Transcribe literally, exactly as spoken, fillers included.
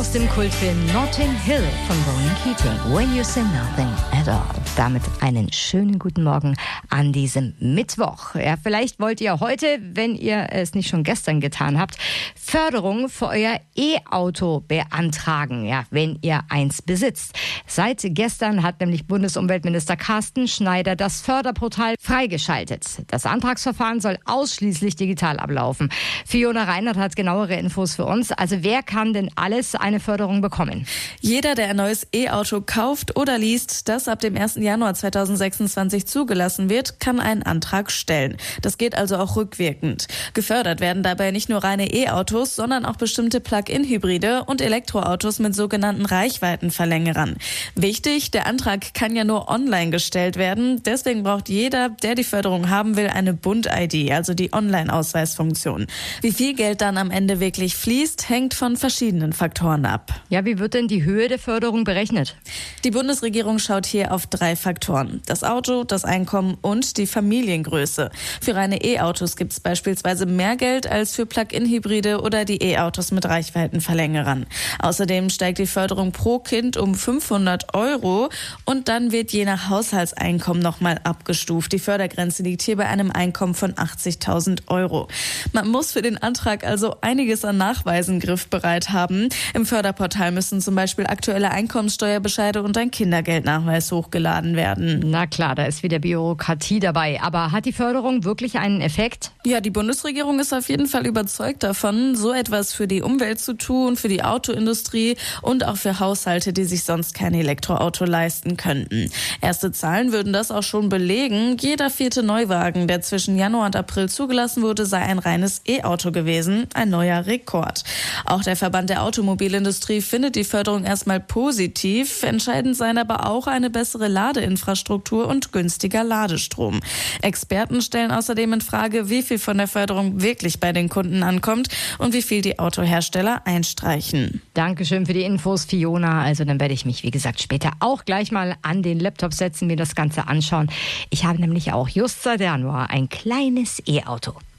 aus dem Kultfilm Notting Hill von Ronan Keating. When you say nothing at all. Damit einen schönen guten Morgen an diesem Mittwoch. Ja, vielleicht wollt ihr heute, wenn ihr es nicht schon gestern getan habt, Förderung für euer E-Auto beantragen, ja, wenn ihr eins besitzt. Seit gestern hat nämlich Bundesumweltminister Carsten Schneider das Förderportal freigeschaltet. Das Antragsverfahren soll ausschließlich digital ablaufen. Fiona Reinhardt hat genauere Infos für uns. Also wer kann denn alles eine Förderung bekommen? Jeder, der ein neues E-Auto kauft oder liest, das ab dem ersten Januar zweitausendsechsundzwanzig zugelassen wird, kann einen Antrag stellen. Das geht also auch rückwirkend. Gefördert werden dabei nicht nur reine E-Autos, sondern auch bestimmte Plug-in-Hybride und Elektroautos mit sogenannten Reichweitenverlängerern. Wichtig, der Antrag kann ja nur online gestellt werden. Deswegen braucht jeder, der die Förderung haben will, eine Bund-I D, also die Online-Ausweisfunktion. Wie viel Geld dann am Ende wirklich fließt, hängt von verschiedenen Faktoren ab. Ja, wie wird denn die Höhe der Förderung berechnet? Die Bundesregierung schaut hier auf drei Faktoren. Das Auto, das Einkommen und die Familiengröße. Für reine E-Autos gibt es beispielsweise mehr Geld als für Plug-in-Hybride oder die E-Autos mit Reichweitenverlängerern. Außerdem steigt die Förderung pro Kind um fünfhundert Euro und dann wird je nach Haushaltseinkommen nochmal abgestuft. Die Fördergrenze liegt hier bei einem Einkommen von achtzigtausend Euro. Man muss für den Antrag also einiges an Nachweisen griffbereit haben. Im Förderportal müssen zum Beispiel aktuelle Einkommenssteuerbescheide und ein Kindergeldnachweis hochgeladen werden. Na klar, da ist wieder Bürokratie dabei. Aber hat die Förderung wirklich einen Effekt? Ja, die Bundesregierung ist auf jeden Fall überzeugt davon, so etwas für die Umwelt zu tun, für die Autoindustrie und auch für Haushalte, die sich sonst kein Elektroauto leisten könnten. Erste Zahlen würden das auch schon belegen. Jeder vierte Neuwagen, der zwischen Januar und April zugelassen wurde, sei ein reines E-Auto gewesen. Ein neuer Rekord. Auch der Verband der Automobilindustrie findet die Förderung erstmal positiv. Entscheidend seien aber auch eine bessere Ladeinfrastruktur und günstiger Ladestrom. Experten stellen außerdem in Frage, wie viel von der Förderung wirklich bei den Kunden ankommt und wie viel die Autohersteller einstreichen. Dankeschön für die Infos, Fiona. Also dann werde ich mich, wie gesagt, später auch gleich mal an den Laptop setzen, mir das Ganze anschauen. Ich habe nämlich auch just seit Januar ein kleines E-Auto.